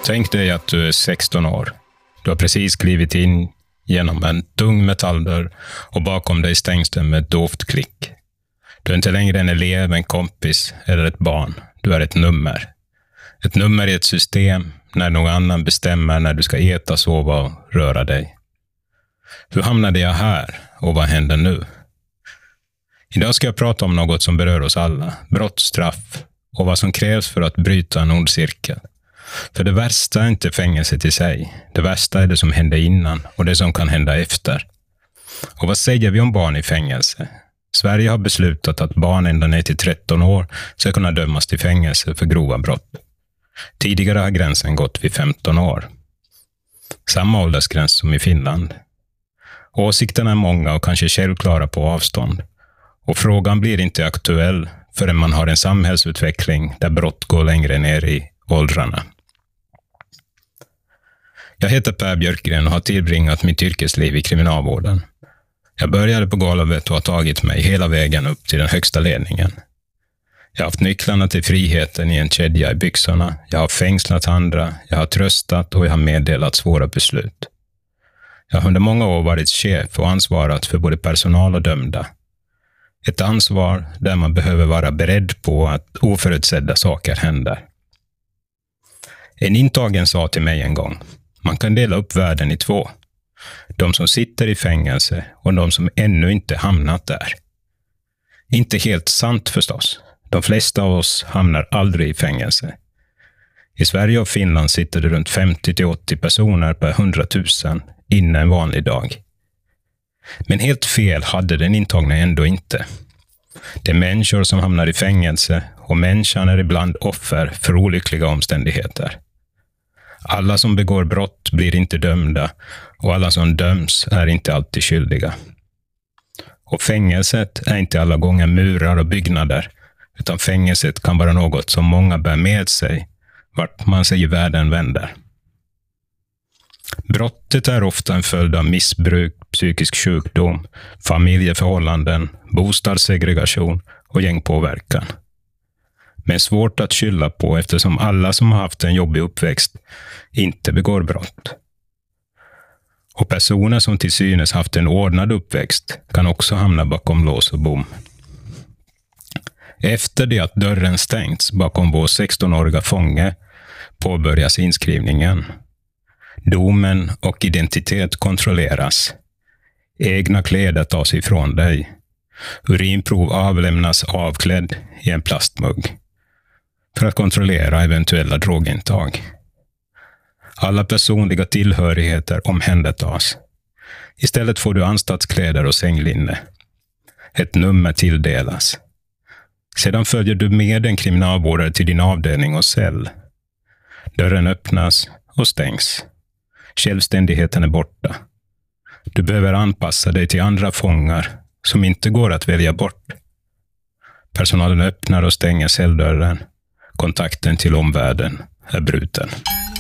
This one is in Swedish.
Tänk dig att du är 16 år. Du har precis klivit in genom en tung metalldörr och bakom dig stängs den med ett dovt klick. Du är inte längre en elev, en kompis eller ett barn. Du är ett nummer. Ett nummer i ett system när någon annan bestämmer när du ska äta, sova och röra dig. Hur hamnade jag här och vad händer nu? Idag ska jag prata om något som berör oss alla. Brott, straff och vad som krävs för att bryta en ond cirkel. För det värsta är inte fängelset i sig. Det värsta är det som händer innan och det som kan hända efter. Och vad säger vi om barn i fängelse? Sverige har beslutat att barn ända ner till 13 år ska kunna dömas till fängelse för grova brott. Tidigare har gränsen gått vid 15 år. Samma åldersgräns som i Finland. Åsikterna är många och kanske självklara på avstånd. Och frågan blir inte aktuell förrän man har en samhällsutveckling där brott går längre ner i åldrarna. Jag heter Per Björkgren och har tillbringat mitt yrkesliv i kriminalvården. Jag började på golvet och har tagit mig hela vägen upp till den högsta ledningen. Jag har haft nycklarna till friheten i en kedja i byxorna. Jag har fängslat andra, jag har tröstat och jag har meddelat svåra beslut. Jag har under många år varit chef och ansvarat för både personal och dömda. Ett ansvar där man behöver vara beredd på att oförutsedda saker händer. En intagen sa till mig en gång: man kan dela upp världen i två. De som sitter i fängelse och de som ännu inte hamnat där. Inte helt sant förstås. De flesta av oss hamnar aldrig i fängelse. I Sverige och Finland sitter det runt 50-80 personer per 100 000 inne en vanlig dag. Men helt fel hade den intagna ändå inte. Det är människor som hamnar i fängelse och människan är ibland offer för olyckliga omständigheter. Alla som begår brott blir inte dömda och alla som döms är inte alltid skyldiga. Och fängelset är inte alla gånger murar och byggnader, utan fängelset kan vara något som många bär med sig vart man sig i världen vänder. Brottet är ofta en följd av missbruk, psykisk sjukdom, familjeförhållanden, bostadssegregation och gängpåverkan. Men svårt att skylla på eftersom alla som har haft en jobbig uppväxt inte begår brott. Och personer som till synes haft en ordnad uppväxt kan också hamna bakom lås och bom. Efter det att dörren stängts bakom vår 16-åriga fånge påbörjas inskrivningen. Domen och identitet kontrolleras. Egna kläder tas ifrån dig. Urinprov avlämnas avklädd i en plastmugg för att kontrollera eventuella drogintag. Alla personliga tillhörigheter omhändertas. Istället får du anstaltskläder och sänglinne. Ett nummer tilldelas. Sedan följer du med en kriminalvårdare till din avdelning och cell. Dörren öppnas och stängs. Självständigheten är borta. Du behöver anpassa dig till andra fångar som inte går att välja bort. Personalen öppnar och stänger celldörren. Kontakten till omvärlden är bruten.